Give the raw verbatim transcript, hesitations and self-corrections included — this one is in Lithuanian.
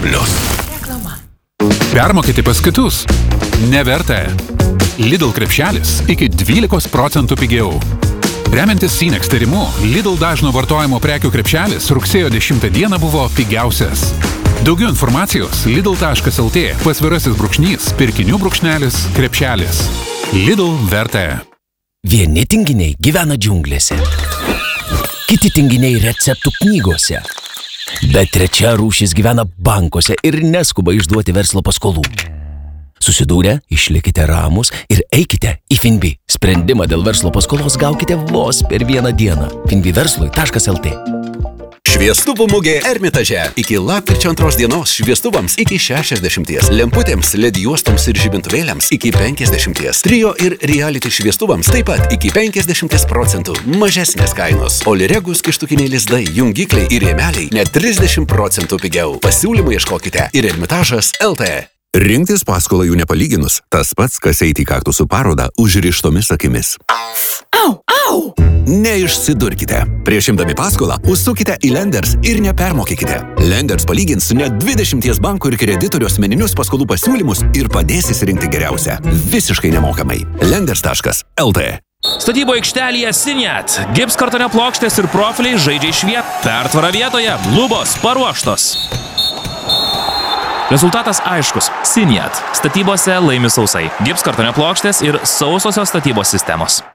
Plius. Permokyti pas kitus? Neverta. Lidl krepšelis iki dvylikos procentų pigiau. Remiantis Sinex tyrimu, Lidl dažno vartojimo prekių krepšelis rugsėjo dešimtą dieną buvo pigiausias. Daugiau informacijos lidl taškas lt pasvirasis brūkšnys, pirkinių brūkšnelis, krepšelis. Lidl verta. Vieni tinginiai gyvena džiunglėse, kiti tinginiai receptų knygose, bet trečia rūšis gyvena bankuose ir neskuba išduoti verslo paskolų. Susidūrę, išlikite ramus ir eikite į Finbi. Sprendimą dėl verslo paskolos gaukite vos per vieną dieną. finbi verslui taškas lt. Šviestuvų mugė Ermitaže. Iki lapkričio antros dienos šviestuvams iki šešiasdešimties, lemputėms, led juostoms ir žibintuvėliams iki penkiasdešimties, trio ir reality šviestuvams taip pat iki penkiasdešimties procentų mažesnės kainos. Oliregus kištukiniai lizdai, jungikliai ir rėmeliai net trisdešimt procentų pigiau. Pasiūlymų ieškokite ir Ermitažas lt. Rinktis paskolą jų nepalyginus, tas pats, kas eiti į kaktusų parodą užrištomis akimis. Au, au! Neišsidurkite. Prieš imdami paskolą, užsukite į Lenders ir nepermokykite. Lenders palygins net dvidešimties bankų ir kreditorių asmeninius paskolų pasiūlymus ir padės įsirinkti geriausią. Visiškai nemokamai. Lenders taškas lt. Statybo aikštelėje Siniat. Gipskartonio plokštės ir profiliai žaidžia išviet. Pertvara vietoje. Lubos paruoštos. Rezultatas aiškus. Siniat. Statybose laimi sausai. Gipskartonio plokštės ir sausosios statybos sistemos.